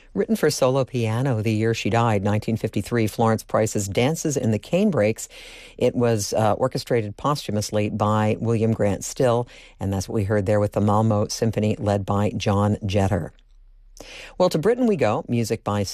Written for solo piano the year she died, 1953, Florence Price's Dances in the Canebrakes. It was orchestrated posthumously by William Grant Still, and that's what we heard there with the Malmo Symphony led by John Jetter. Well, to Britain we go. Music by